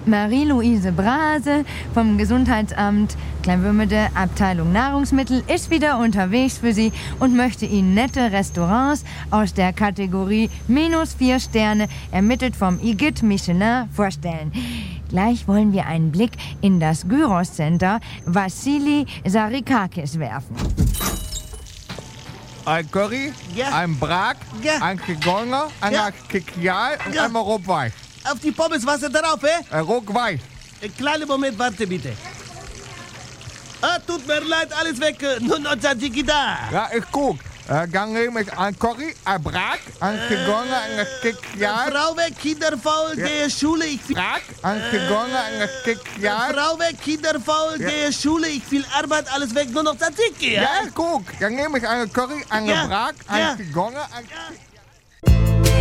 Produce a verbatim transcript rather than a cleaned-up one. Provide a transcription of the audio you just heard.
Marie-Louise Brase vom Gesundheitsamt Kleinwürmede Abteilung Nahrungsmittel ist wieder unterwegs für Sie und möchte Ihnen nette Restaurants aus der Kategorie minus vier Sterne, ermittelt vom Igitt Michelin, vorstellen. Gleich wollen wir einen Blick in das Gyros Center Vassili Sarikakis werfen. Ein Curry, Ja. ein Brak, Ja. ein Kigorner, ein Ja. Kikial und Ja. einmal Rotweich. Auf die Pommes Wasser drauf, eh? Äh, Rotweich. Ein kleiner Moment, warte bitte. Ah, tut mir leid, alles weg. äh, Nur noch Tzatziki da. Ja, ich guck. Äh, dann nehme ich ein Curry, ein Brak, ein Kigorner, ein Kikial. Frau weg, Kinderfaul, Ja. gehe Schule, ich will... Brak, ein Kigorner, ein Kikial. Frau weg, Kinderfaul, Ja. gehe Schule, ich will Arbeit, alles weg, nur noch Tzatziki, ja? Ja, ich guck. Dann nehme ich einen Curry, einen Ja. Brak, Ja. ein Kigorner, ein Ja.